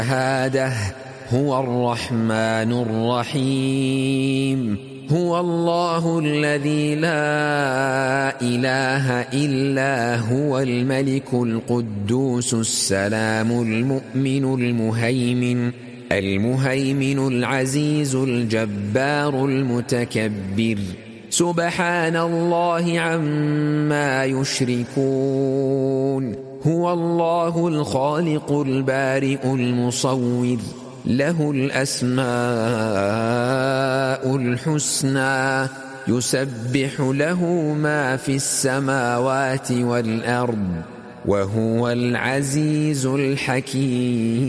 الشهادة هو الرحمن الرحيم. هو الله الذي لا إله إلا هو الملك القدوس السلام المؤمن المهيمن العزيز الجبار المتكبر. سبحان الله عما يشركون. هو الله الخالق البارئ المصور، له الأسماء الحسنى، يسبح له ما في السماوات والأرض، وهو العزيز الحكيم.